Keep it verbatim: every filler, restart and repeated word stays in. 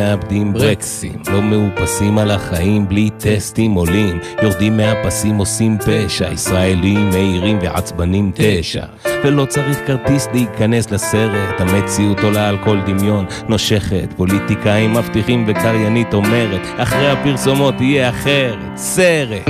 מאבדים ברקסים, לא מאופסים על החיים בלי טסטים עולים, יורדים מהפסים עושים פשע, ישראלים מהירים ועצבנים תשע, ולא צריך כרטיס להיכנס לסרט, המציאות עולה על כל דמיון נושכת, פוליטיקאים מבטיחים וקריינית אומרת אחרי הפרסומות יהיה אחרת, סרט